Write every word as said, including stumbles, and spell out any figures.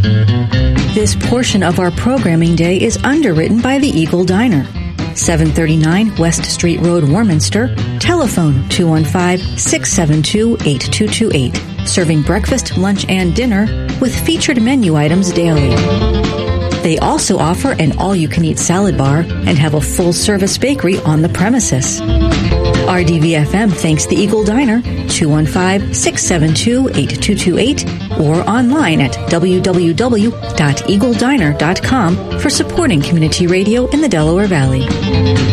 This portion of our programming day is underwritten by the Eagle Diner, seven thirty-nine West Street Road, Warminster. Telephone two one five, six seven two, eight two two eight. Serving breakfast, lunch, and dinner with featured menu items daily. They also offer an all-you-can-eat salad bar and have a full-service bakery on the premises. R D V F M thanks the Eagle Diner, two one five, six seven two, eight two two eight, or online at w w w dot eagle diner dot com for supporting community radio in the Delaware Valley.